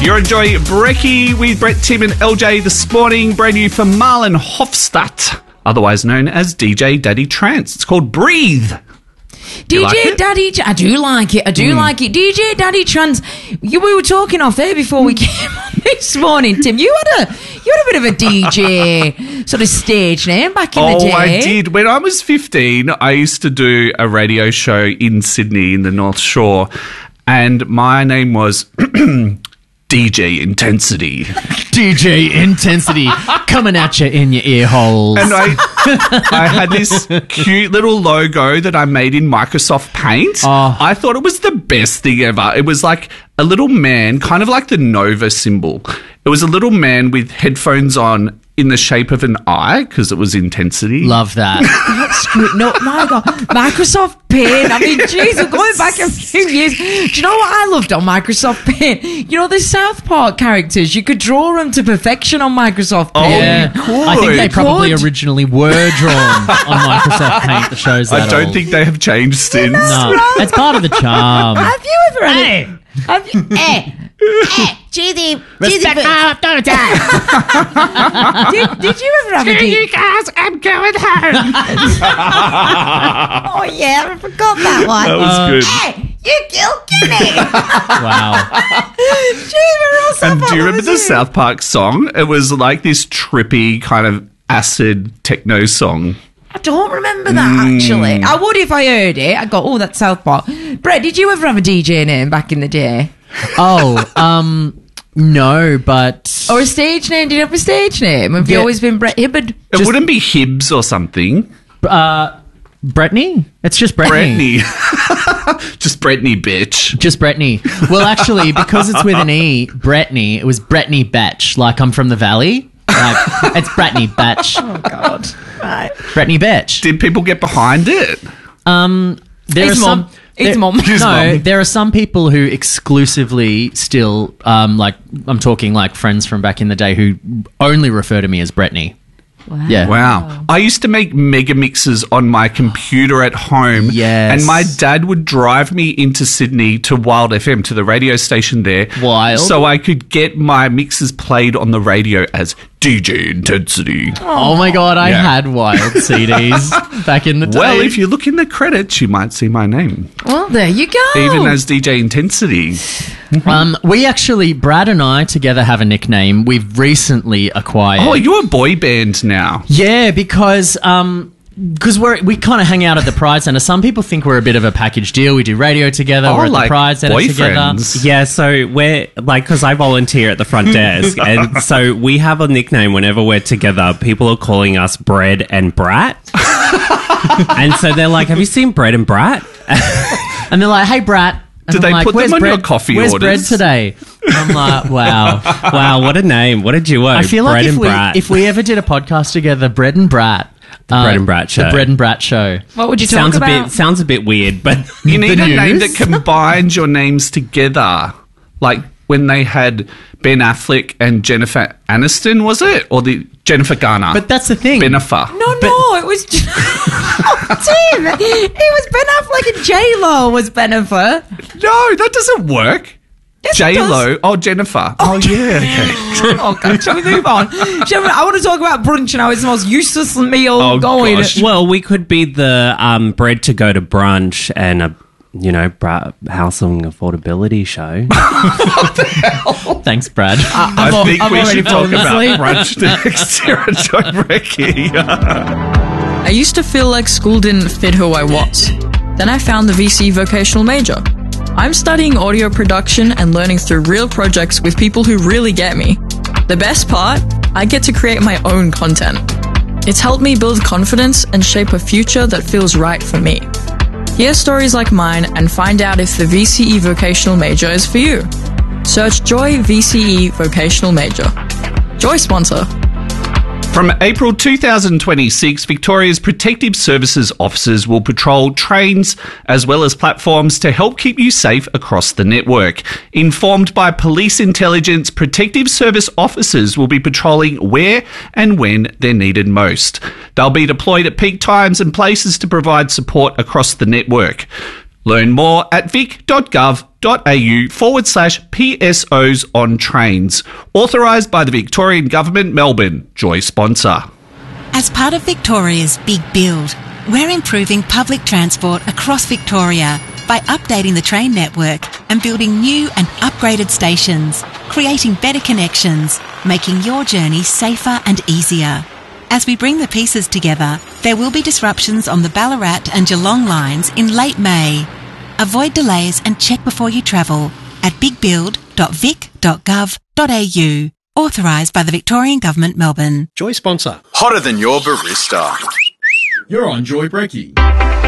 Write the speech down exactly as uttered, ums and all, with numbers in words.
You're enjoying Brekkie with Brett, Tim and L J this morning. Brand new from Marlon Hofstadt, otherwise known as D J Daddy Trance. It's called Breathe. D J like Daddy, I do like it. I do mm. like it. D J Daddy Trance. You, we were talking off air before we came on this morning, Tim. You had a you had a bit of a D J sort of stage name back in oh, the day. Oh, I did. When I was fifteen, I used to do a radio show in Sydney in the North Shore, and my name was D J Intensity. D J Intensity coming at you in your ear holes. And I I had this cute little logo that I made in Microsoft Paint. Oh. I thought it was the best thing ever. It was like a little man, kind of like the Nova symbol. It was a little man with headphones on in the shape of an eye because it was intensity. Love that. That's great. No, my God. Microsoft Paint. I mean, jeez, I'm going back a few years. Do you know what I loved on Microsoft Paint? You know, the South Park characters. You could draw them to perfection on Microsoft Paint. Oh, yeah. you could. I think they You probably could. originally were drawn on Microsoft Paint, the shows that I don't old. think they have changed since. No, it's part of the charm. Have you ever had Hey. it? Have you? Eh. Eh. Judy. Respect my authority. Did, did you ever have a D J? guys, I'm going home. Oh, yeah. I forgot that one. That was Uh, good. Hey, you killed Kenny. Wow. Gee, we're all so And do you fun, remember the wasn't it? South Park song? It was like this trippy kind of acid techno song. I don't remember that, actually. I would if I heard it. I go, oh, that's South Park. Brett, did you ever have a D J name back in the day? Oh, um, no, but... Or a stage name? Did you have a stage name? Have you Yeah. always been Brett Hibbard? It Just- wouldn't be Hibbs or something. Uh, Brittany? It's just Brittany. Brittany. Just Brittany, bitch. Just Brittany. Well, actually, because it's with an E, Brittany, it was Brittany Batch, like I'm from the Valley. Like, it's Brittany Batch. Oh, God. Right. Brittany Batch. Did people get behind it? Um, there His are mom. some... His there- mom. His no, mom. there are some people who exclusively still, um, like, I'm talking like friends from back in the day who only refer to me as Brittany. Wow. Yeah. Wow. I used to make mega mixes on my computer at home. Yes. And my dad would drive me into Sydney to Wild F M, to the radio station there. Wild. So I could get my mixes played on the radio as D J Intensity. Oh, my God, I Yeah. had Wild C Ds back in the day. Well, if you look in the credits, you might see my name. Well, there you go. Even as D J Intensity. Um, we actually, Brad and I together have a nickname we've recently acquired. Oh, you're a boy band now. Yeah, because um, because we're we kind of hang out at the Pride Centre. Some people think we're a bit of a package deal. We do radio together. Oh, we're at like the Pride Centre together. boyfriends. Yeah, so we're like, because I volunteer at the front desk, and so we have a nickname whenever we're together. People are calling us Bread and Brat, and so they're like, "Have you seen Bread and Brat?" And they're like, "Hey, Brat." And Did I'm they like, put them "Where's on your bread- coffee Where's orders?" bread today? I'm like, wow. Wow, what a name! What a duo! I feel like Bread if and we Brat. if we ever did a podcast together, Bread and Brat, the Bread and Brat Show. the Bread and Brat Show. What would you talk sounds a about? bit sounds a bit weird, but You need The a name news? that combines your names together. Like when they had Ben Affleck and Jennifer Aniston, was it? Or the Jennifer Garner? But that's the thing. Bennifer. No, no, it was... oh, Tim! It was Ben Affleck and J-Lo was Bennifer. No, that doesn't work. Yes, it J-Lo. Oh, Jennifer. Oh, yeah, okay. Oh, God, shall we move on? Shall we, I want to talk about brunch now. It's the most useless meal Oh, going. gosh. well, we could be the um, bread to go to brunch and a you know bra- housing affordability show. Thanks, Brad. I al- think I've we already should talk fallen about asleep. brunch next year at Joy Brekkie. I used to feel like school didn't fit who I was. Then I found the V C vocational major. I'm studying audio production and learning through real projects with people who really get me. The best part, I get to create my own content. It's helped me build confidence and shape a future that feels right for me. Hear stories like mine and find out if the V C E vocational major is for you. Search Joy V C E vocational major. Joy sponsor. From April two thousand twenty-six, Victoria's Protective Services officers will patrol trains as well as platforms to help keep you safe across the network. Informed by police intelligence, Protective Service officers will be patrolling where and when they're needed most. They'll be deployed at peak times and places to provide support across the network. Learn more at vic dot gov dot au. au forward slash PSOs on trains. Authorised by the Victorian Government, Melbourne. Joy sponsor. As part of Victoria's Big Build, we're improving public transport across Victoria by updating the train network and building new and upgraded stations, creating better connections, making your journey safer and easier. As we bring the pieces together, there will be disruptions on the Ballarat and Geelong lines in late May. Avoid delays and check before you travel at big build dot vic dot gov dot a u. Authorised by the Victorian Government, Melbourne. Joy sponsor. Hotter than your barista. You're on Joy Brekkie.